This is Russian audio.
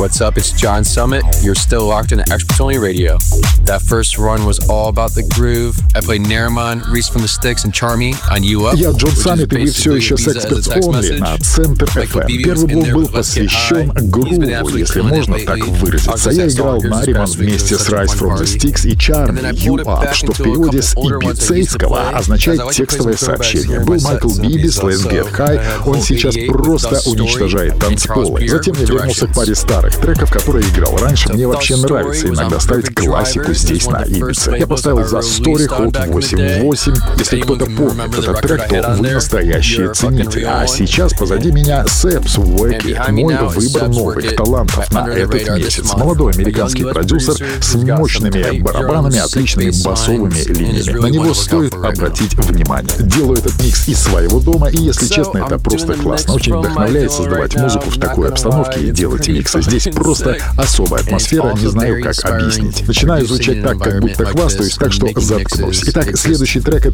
What's up? It's John Summit. You're still locked into Expert-Only Radio. That first run was all about the groove. I played Neriman, Reese from the Sticks, and Charmy on You Up. Я Джон Саммит, и вы все еще с Experts-Only на Центр FM. Первый блок был посвящен груву, если можно так выразиться. Я играл Neriman вместе с Rise from the Sticks и Charmy, You Up, что в переводе с ибицейского означает текстовое сообщение. Был Майкл Биби с Let's Get High, он сейчас просто уничтожает танцполы. Затем я вернулся к паре старых треков, которые играл раньше. Мне вообще нравится иногда ставить классику здесь, на Ибице. Я поставил за Story Hot 88. Если кто-то помнит этот трек, то вы настоящие ценители. А сейчас позади меня Сэпс Уэки. Мой выбор новых талантов на этот месяц. Молодой американский продюсер с мощными барабанами, отличными басовыми линиями. На него стоит обратить внимание. Делаю этот микс из своего дома, и, если честно, это просто классно. Очень вдохновляет создавать музыку в такой обстановке и делать миксы. Здесь просто особая атмосфера, не знаю, как объяснить. Начинаю звучать так, как будто хвастаюсь, так что заткнусь. Итак, следующий трек —